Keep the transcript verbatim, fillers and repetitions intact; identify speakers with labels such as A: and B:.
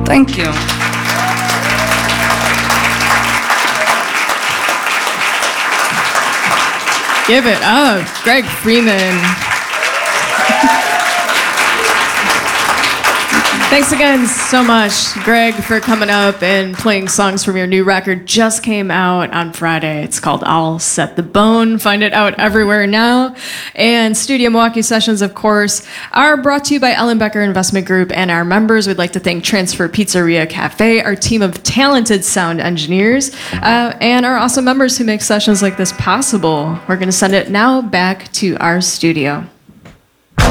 A: Thank you.
B: Give it up, Greg Freeman. Thanks again so much, Greg, for coming up and playing songs from your new record. Just came out on Friday. It's called I'll Set the Bone. Find it out everywhere now. And Studio Milwaukee sessions, of course, are brought to you by Ellenbecker Investment Group and our members. We'd like to thank Transfer Pizzeria Cafe, our team of talented sound engineers, uh, and our awesome members who make sessions like this possible. We're going to send it now back to our studio.